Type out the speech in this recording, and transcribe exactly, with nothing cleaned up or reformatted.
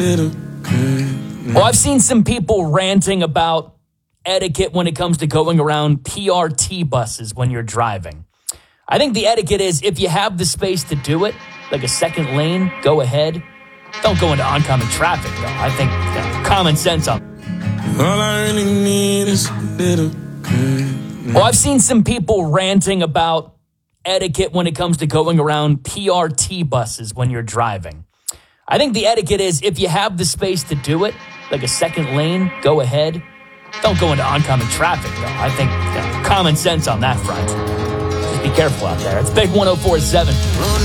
Well, I've seen some people ranting about etiquette when it comes to going around P R T buses when you're driving. I think the etiquette is if you have the space to do it, like a second lane, go ahead. Don't go into oncoming traffic, though. I think you know, common sense on. All I really need is a little good. Well, I've seen some people ranting about etiquette when it comes to going around P R T buses when you're driving. I think the etiquette is if you have the space to do it, like a second lane, go ahead. Don't go into oncoming traffic, though. I think you know, common sense on that front. Just be careful out there. It's Big one oh four point seven.